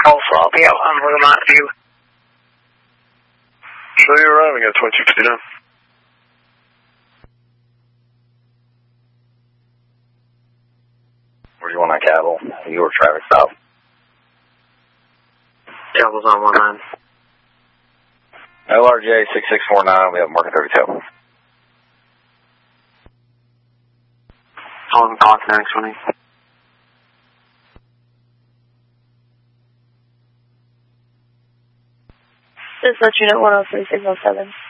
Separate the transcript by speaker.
Speaker 1: Also, I'll be out on Vermont View.
Speaker 2: So you're arriving at 2259.
Speaker 3: Where do you want that Cavill? Your traffic stop.
Speaker 1: Cavill's on 19.
Speaker 3: LRJ 6649, we have market 32.
Speaker 1: Calling Continental 20.
Speaker 4: This is Unit 103, signal 7.